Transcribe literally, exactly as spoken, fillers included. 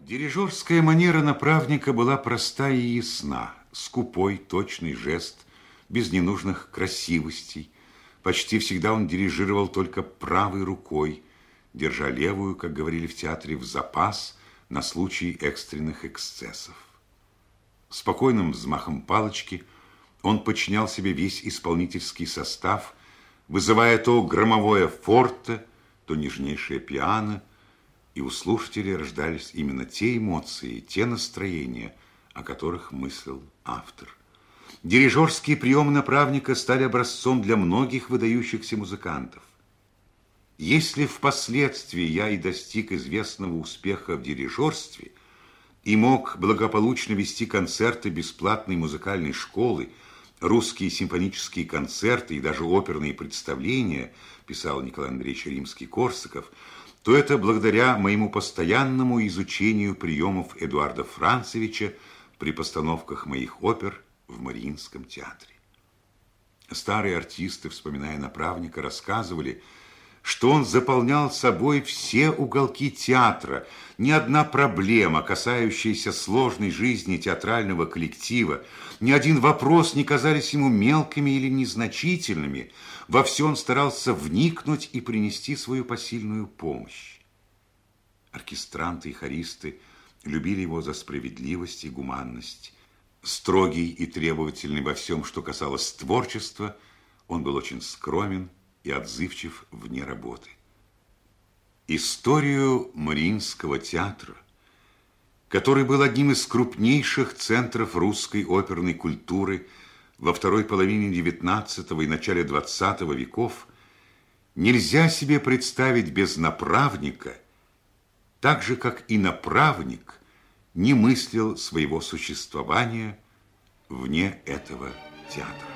Дирижерская манера направника была проста и ясна. Скупой, точный жест, без ненужных красивостей. Почти всегда он дирижировал только правой рукой, держа левую, как говорили в театре, в запас на случай экстренных эксцессов. Спокойным взмахом палочки он подчинял себе весь исполнительский состав, вызывая то громовое форте, то нежнейшее пиано, и у слушателей рождались именно те эмоции, те настроения, о которых мыслил автор. Дирижерские приемы направника стали образцом для многих выдающихся музыкантов. Если впоследствии я и достиг известного успеха в дирижерстве и мог благополучно вести концерты бесплатной музыкальной школы, русские симфонические концерты и даже оперные представления, писал Николай Андреевич Римский-Корсаков, то это благодаря моему постоянному изучению приемов Эдуарда Францевича при постановках моих опер в Мариинском театре. Старые артисты, вспоминая направника, рассказывали, что он заполнял собой все уголки театра. Ни одна проблема, касающаяся сложной жизни театрального коллектива, ни один вопрос не казались ему мелкими или незначительными. Во все он старался вникнуть и принести свою посильную помощь. Оркестранты и хористы любили его за справедливость и гуманность. Строгий и требовательный во всем, что касалось творчества, он был очень скромен и отзывчив вне работы. Историю Мариинского театра, который был одним из крупнейших центров русской оперной культуры во второй половине девятнадцатого и начале двадцатого веков, нельзя себе представить без направника, так же, как и направник не мыслил своего существования вне этого театра.